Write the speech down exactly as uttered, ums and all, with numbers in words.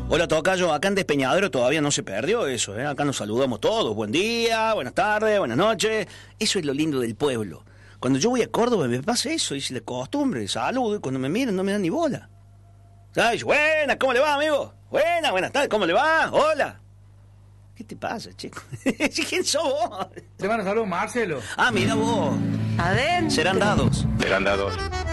Hola, tocayo, acá en Despeñadero todavía no se perdió eso, ¿eh? Acá nos saludamos todos, buen día, buenas tardes, buenas noches. Eso es lo lindo del pueblo. Cuando yo voy a Córdoba me pasa eso, y si de costumbre, saludo, y cuando me miran no me dan ni bola. ¿Sabes? Buenas, ¿cómo le va, amigo? Buenas, buenas tardes, ¿cómo le va? Hola. ¿Qué te pasa, chico? ¿Quién sos vos? Te mando saludos, Marcelo. Ah, mira vos. Adentro. Serán dados. Serán dados.